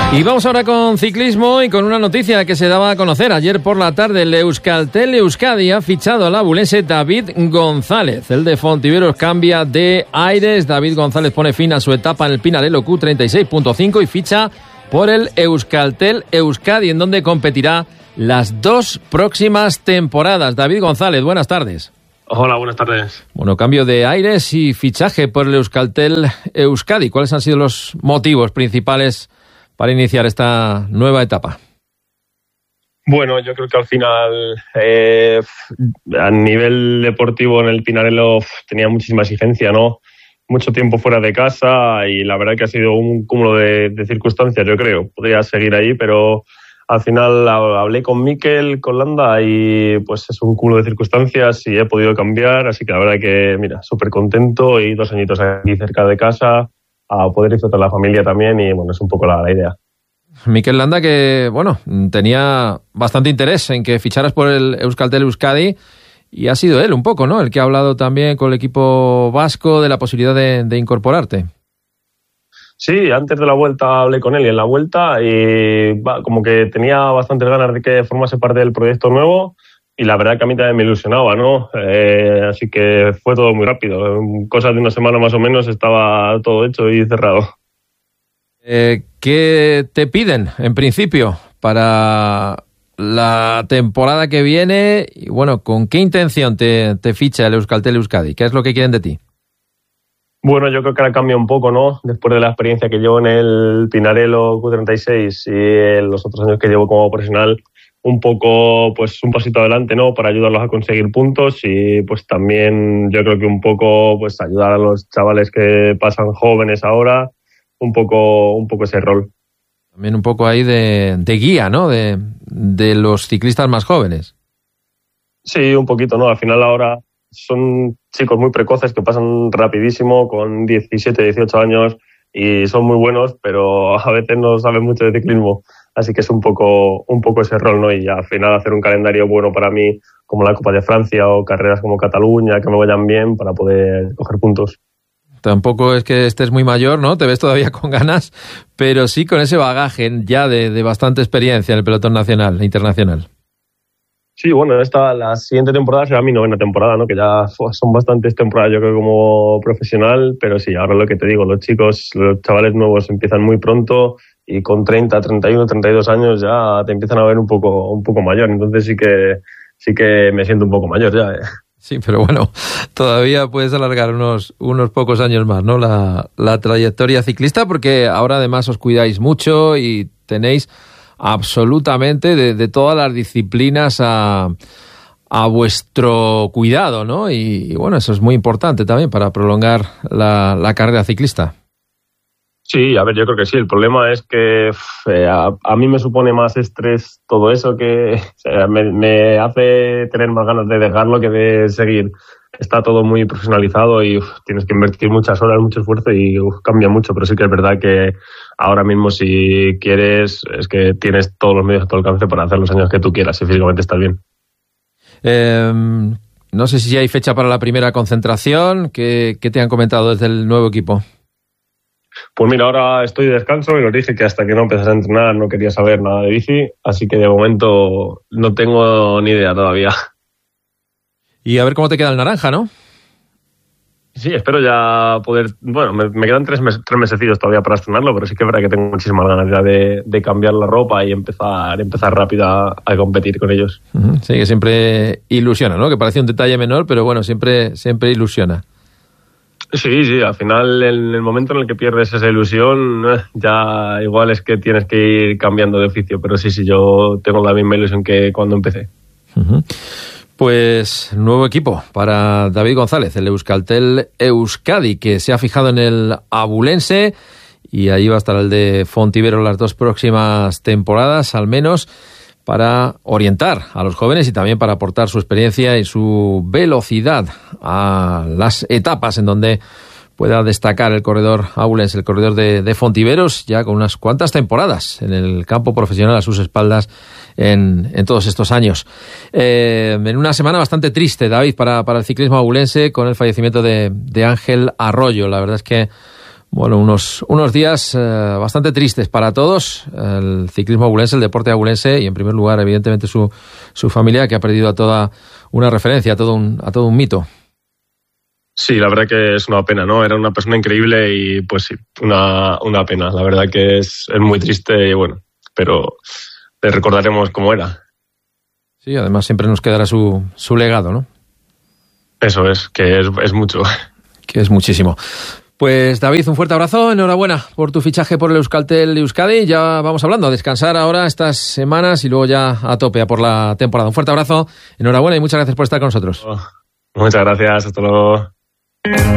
Y vamos ahora con ciclismo y con una noticia que se daba a conocer ayer por la tarde. El Euskaltel Euskadi ha fichado al abulense David González. El de Fontiveros cambia de aires. David González pone fin a su etapa en el Pinarello Q36.5 y ficha por el Euskaltel Euskadi, en donde competirá las 2 próximas temporadas. David González, buenas tardes. Hola, buenas tardes. Bueno, cambio de aires y fichaje por el Euskaltel Euskadi. ¿Cuáles han sido los motivos principales para iniciar esta nueva etapa? Bueno, yo creo que al final, a nivel deportivo en el Pinarello tenía muchísima exigencia, ¿no? Mucho tiempo fuera de casa y la verdad que ha sido un cúmulo de circunstancias, yo creo. Podría seguir ahí, pero al final hablé con Mikel, con Landa, y pues es un cúmulo de circunstancias y he podido cambiar, así que la verdad que, mira, súper contento y 2 añitos aquí cerca de casa, a poder disfrutar la familia también, y bueno, es un poco la idea. Mikel Landa, que bueno, tenía bastante interés en que ficharas por el Euskaltel Euskadi, y ha sido él un poco, ¿no?, el que ha hablado también con el equipo vasco de la posibilidad de incorporarte. Sí, antes de la vuelta hablé con él, y en la vuelta como que tenía bastantes ganas de que formase parte del proyecto nuevo, y la verdad que a mí también me ilusionaba, ¿no? Así que fue todo muy rápido. En cosas de una semana más o menos estaba todo hecho y cerrado. ¿Qué te piden, en principio, para la temporada que viene? Y bueno, ¿con qué intención te ficha el Euskaltel Euskadi? ¿Qué es lo que quieren de ti? Bueno, yo creo que ahora cambia un poco, ¿no? Después de la experiencia que llevo en el Pinarello Q36 y en los otros años que llevo como profesional, un poco, pues un pasito adelante, ¿no?, para ayudarlos a conseguir puntos, y pues también yo creo que un poco, pues ayudar a los chavales que pasan jóvenes ahora, un poco ese rol. También un poco ahí de guía, ¿no?, de los ciclistas más jóvenes. Sí, un poquito, ¿no? Al final ahora son chicos muy precoces que pasan rapidísimo, con 17, 18 años, y son muy buenos, pero a veces no saben mucho de ciclismo. Así que es un poco ese rol, ¿no? Y al final hacer un calendario bueno para mí, como la Copa de Francia o carreras como Cataluña, que me vayan bien para poder coger puntos. Tampoco es que estés muy mayor, ¿no? Te ves todavía con ganas, pero sí con ese bagaje ya de bastante experiencia en el pelotón nacional e internacional. Sí, bueno, la siguiente temporada será mi 9ª temporada, ¿no? Que ya son bastantes temporadas, yo creo, como profesional, pero sí, ahora lo que te digo, los chavales nuevos empiezan muy pronto, y con 30, 31, 32 años ya te empiezan a ver un poco mayor. Entonces sí que me siento un poco mayor ya. Sí, pero bueno, todavía puedes alargar unos pocos años más, ¿no?, la trayectoria ciclista, porque ahora además os cuidáis mucho y tenéis absolutamente de todas las disciplinas a vuestro cuidado, ¿no? Y bueno, eso es muy importante también para prolongar la carrera ciclista. Sí, a ver, yo creo que sí. El problema es que a mí me supone más estrés todo eso, que me hace tener más ganas de dejarlo que de seguir. Está todo muy profesionalizado y tienes que invertir muchas horas, mucho esfuerzo, y cambia mucho. Pero sí que es verdad que ahora mismo, si quieres, es que tienes todos los medios a tu alcance para hacer los años que tú quieras, si físicamente estás bien. No sé si hay fecha para la primera concentración. ¿Qué te han comentado desde el nuevo equipo? Pues mira, ahora estoy de descanso y les dije que hasta que no empezase a entrenar no quería saber nada de bici, así que de momento no tengo ni idea todavía. Y a ver cómo te queda el naranja, ¿no? Sí, espero ya poder... Bueno, me quedan 3 mesecillos todavía para estrenarlo, pero sí que es verdad que tengo muchísimas ganas ya de cambiar la ropa y empezar rápido a competir con ellos. Sí, que siempre ilusiona, ¿no? Que parece un detalle menor, pero bueno, siempre ilusiona. Sí, al final, en el momento en el que pierdes esa ilusión, ya igual es que tienes que ir cambiando de oficio, pero sí, yo tengo la misma ilusión que cuando empecé. Pues nuevo equipo para David González, el Euskaltel Euskadi, que se ha fijado en el abulense, y ahí va a estar el de Fontiveros las 2 próximas temporadas, al menos, para orientar a los jóvenes y también para aportar su experiencia y su velocidad a las etapas en donde pueda destacar el corredor abulense, el corredor de Fontiveros, ya con unas cuantas temporadas en el campo profesional a sus espaldas en todos estos años. En una semana bastante triste, David, para el ciclismo abulense, con el fallecimiento de Ángel Arroyo. La verdad es que Bueno, unos días bastante tristes para todos. El ciclismo abulense, el deporte abulense y, en primer lugar, evidentemente, su familia, que ha perdido a toda una referencia, a todo un mito. Sí, la verdad que es una pena, ¿no? Era una persona increíble y, pues sí, una pena. La verdad que es muy triste y, bueno, pero le recordaremos cómo era. Sí, además siempre nos quedará su legado, ¿no? Eso es, que es mucho. Que es muchísimo. Pues David, un fuerte abrazo, enhorabuena por tu fichaje por el Euskaltel Euskadi. Ya vamos hablando, a descansar ahora estas semanas y luego ya a tope a por la temporada. Un fuerte abrazo, enhorabuena y muchas gracias por estar con nosotros. Muchas gracias, hasta luego.